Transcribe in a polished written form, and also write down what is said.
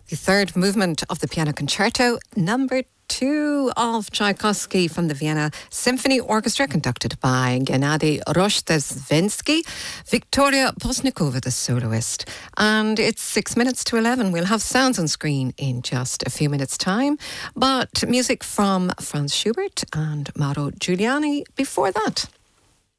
The third movement of the Piano Concerto, number 2 of Tchaikovsky from the Vienna Symphony Orchestra, conducted by Gennady Rozhdestvensky, Victoria Postnikova, the soloist. And it's 6 minutes to 11. We'll have sounds on screen in just a few minutes' time, but music from Franz Schubert and Mauro Giuliani before that.